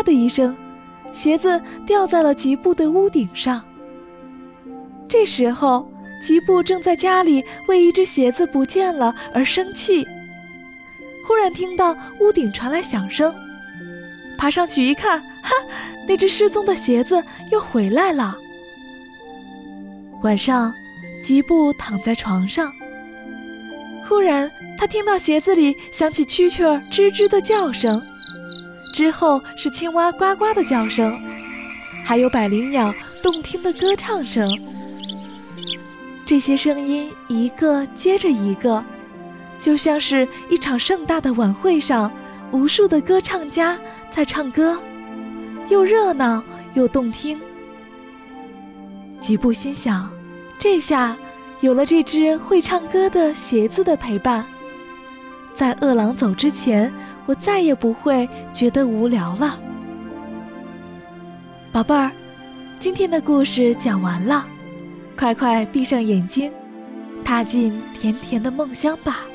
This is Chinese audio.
的一声，鞋子掉在了吉布的屋顶上。这时候，吉布正在家里为一只鞋子不见了而生气。忽然听到屋顶传来响声，爬上去一看，哈，那只失踪的鞋子又回来了。晚上，吉布躺在床上，忽然他听到鞋子里响起蛐蛐儿吱吱的叫声，之后是青蛙呱呱的叫声，还有百灵鸟动听的歌唱声。这些声音一个接着一个，就像是一场盛大的晚会上，无数的歌唱家在唱歌，又热闹又动听。吉布心想，这下有了这只会唱歌的鞋子的陪伴，在饿狼走之前，我再也不会觉得无聊了。宝贝儿，今天的故事讲完了，快快闭上眼睛，踏进甜甜的梦乡吧。